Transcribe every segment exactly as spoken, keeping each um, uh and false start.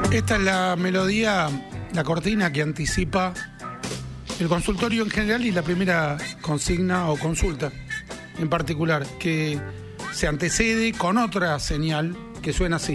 Esta es la melodía, la cortina que anticipa el consultorio en general y la primera consigna o consulta en particular, que se antecede con otra señal que suena así.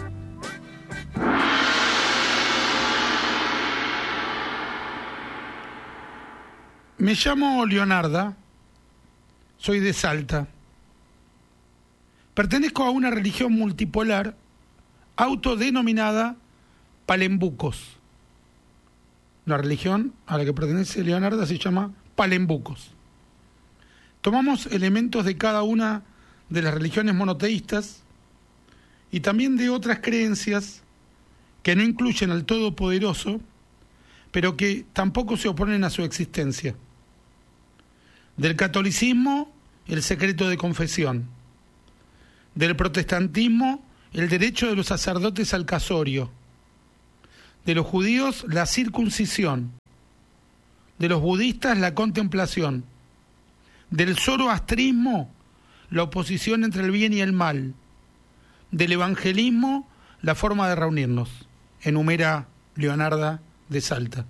Me llamo Leonarda, soy de Salta. Pertenezco a una religión multipolar autodenominada Palembucos. La religión a la que pertenece Leonarda se llama Palembucos. Tomamos elementos de cada una de las religiones monoteístas y también de otras creencias que no incluyen al Todopoderoso, pero que tampoco se oponen a su existencia. Del catolicismo, el secreto de confesión. Del protestantismo, el derecho de los sacerdotes al casorio. De los judíos, la circuncisión. De los budistas, la contemplación. Del zoroastrismo, la oposición entre el bien y el mal. Del evangelismo, la forma de reunirnos. Enumera Leonarda de Salta.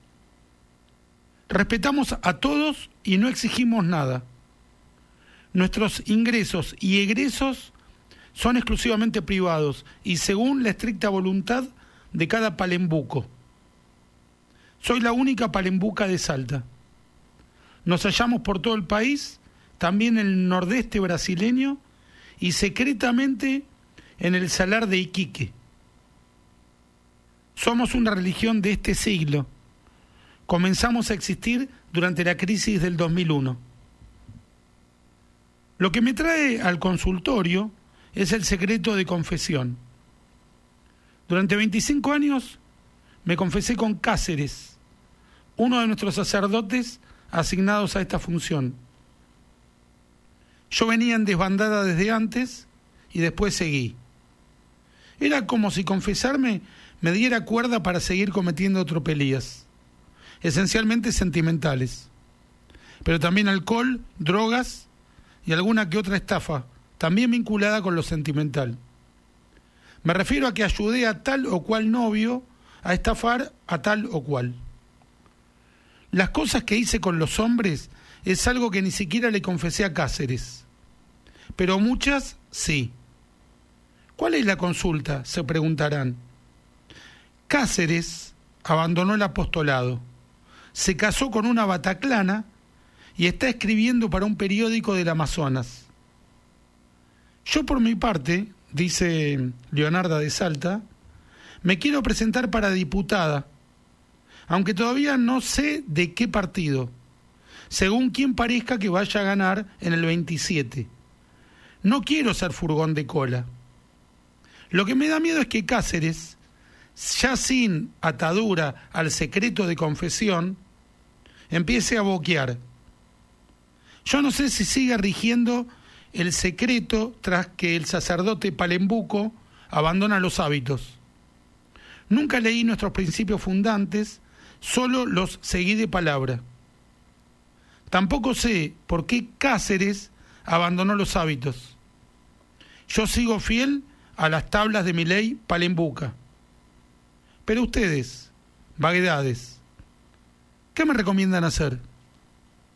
Respetamos a todos y no exigimos nada. Nuestros ingresos y egresos son exclusivamente privados y según la estricta voluntad de cada palembuco. Soy la única palembuca de Salta. Nos hallamos por todo el país, también en el nordeste brasileño y secretamente en el salar de Iquique. Somos una religión de este siglo. Comenzamos a existir durante la crisis del dos mil uno. Lo que me trae al consultorio es el secreto de confesión. Durante veinticinco años me confesé con Cáceres, uno de nuestros sacerdotes asignados a esta función. Yo venía en desbandada desde antes y después seguí. Era como si confesarme me diera cuerda para seguir cometiendo tropelías, esencialmente sentimentales, pero también alcohol, drogas y alguna que otra estafa, también vinculada con lo sentimental. Me refiero a que ayudé a tal o cual novio a estafar a tal o cual. Las cosas que hice con los hombres es algo que ni siquiera le confesé a Cáceres, pero muchas sí. ¿Cuál es la consulta?, se preguntarán. Cáceres abandonó el apostolado, se casó con una bataclana y está escribiendo para un periódico del Amazonas. Yo por mi parte, dice Leonarda de Salta, me quiero presentar para diputada, aunque todavía no sé de qué partido, según quien parezca que vaya a ganar en el veintisiete. No quiero ser furgón de cola. Lo que me da miedo es que Cáceres, ya sin atadura al secreto de confesión, empiece a boquear. Yo no sé si sigue rigiendo el secreto tras que el sacerdote palembuco abandona los hábitos. Nunca leí nuestros principios fundantes, solo los seguí de palabra. Tampoco sé por qué Cáceres abandonó los hábitos. Yo sigo fiel a las tablas de mi ley palembuca. Pero ustedes, vaguedades, ¿qué me recomiendan hacer?